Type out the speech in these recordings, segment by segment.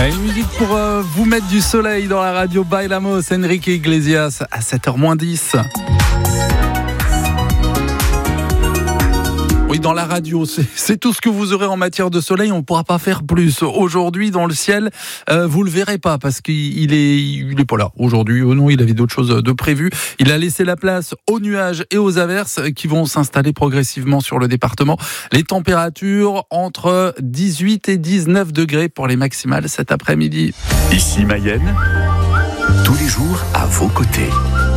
Une musique pour vous mettre du soleil dans la radio. Bailamos, Enrique Iglesias à 7h-10. Oui, dans la radio, c'est tout ce que vous aurez en matière de soleil. On ne pourra pas faire plus. Aujourd'hui, dans le ciel, vous le verrez pas parce qu'il est pas là aujourd'hui. Non, il avait d'autres choses de prévues. Il a laissé la place aux nuages et aux averses qui vont s'installer progressivement sur le département. Les températures entre 18 et 19 degrés pour les maximales cet après-midi. Ici Mayenne, tous les jours à vos côtés.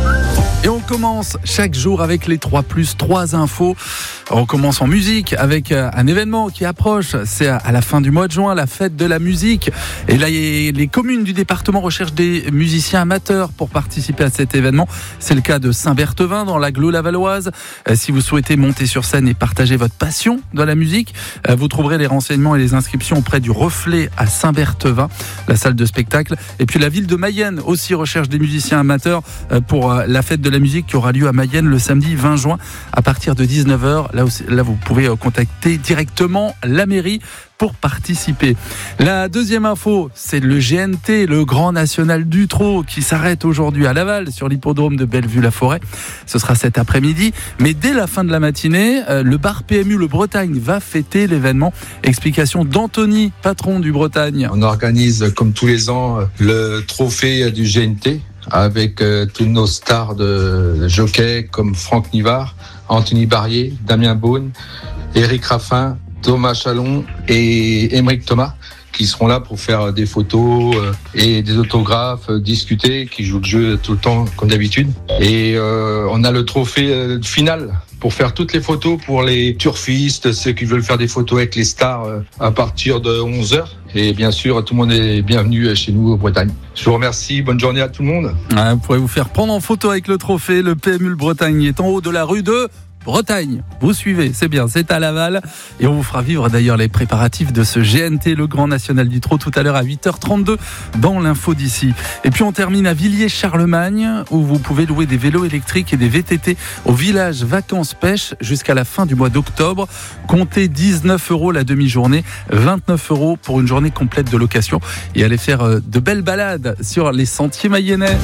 Et on commence chaque jour avec les 3+3 infos. On commence en musique avec un événement qui approche. C'est à la fin du mois de juin, la fête de la musique. Et là, les communes du département recherchent des musiciens amateurs pour participer à cet événement. C'est le cas de Saint-Berthevin dans l'Aglo-Lavalloise. Si vous souhaitez monter sur scène et partager votre passion de la musique, vous trouverez les renseignements et les inscriptions auprès du Reflet à Saint-Berthevin, la salle de spectacle. Et puis la ville de Mayenne aussi recherche des musiciens amateurs pour la fête de la musique qui aura lieu à Mayenne le samedi 20 juin à partir de 19h. Là, vous pouvez contacter directement la mairie pour participer. La deuxième info, c'est le GNT, le Grand National du Trot, qui s'arrête aujourd'hui à Laval sur l'hippodrome de Bellevue-la-Forêt. Ce sera cet après-midi. Mais dès la fin de la matinée, le bar PMU Le Bretagne va fêter l'événement. Explication d'Anthony, patron du Bretagne. On organise comme tous les ans le trophée du GNT avec toutes nos stars de jockey comme Franck Nivard, Anthony Barrier, Damien Beaune, Éric Raffin, Thomas Chalon et Émeric Thomas qui seront là pour faire des photos et des autographes, discuter, qui jouent le jeu tout le temps comme d'habitude. Et on a le trophée final pour faire toutes les photos pour les turfistes, ceux qui veulent faire des photos avec les stars à partir de 11h. Et bien sûr, tout le monde est bienvenu chez nous au Bretagne. Je vous remercie, bonne journée à tout le monde. Vous pourrez vous faire prendre en photo avec le trophée. Le PMU Le Bretagne est en haut de la rue de Bretagne. Vous suivez, c'est bien, c'est à Laval. Et on vous fera vivre d'ailleurs les préparatifs de ce GNT, le Grand National du Trot, tout à l'heure à 8h32 dans l'info d'ici. Et puis on termine à Villiers-Charlemagne où vous pouvez louer des vélos électriques et des VTT au village Vacances Pêche jusqu'à la fin du mois d'octobre. Comptez 19 € la demi-journée, 29 € pour une journée complète de location et allez faire de belles balades sur les sentiers mayennais.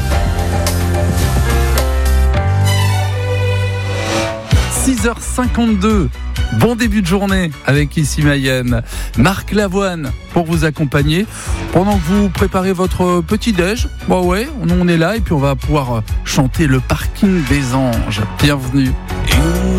6h52, bon début de journée avec Ici Mayenne. Marc Lavoine pour vous accompagner pendant que vous préparez votre petit-déj. Bon ouais, on est là et puis on va pouvoir chanter le parking des anges. Bienvenue.